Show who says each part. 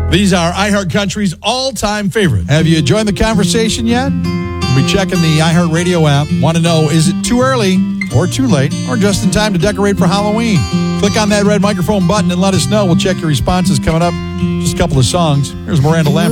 Speaker 1: These are iHeart Country's all-time favorites.
Speaker 2: Have you joined the conversation yet? Be checking the iHeartRadio app. Want to know, is it too early or too late or just in time to decorate for Halloween? Click on that red microphone button and let us know. We'll check your responses coming up. Just a couple of songs. Here's Miranda Lambert.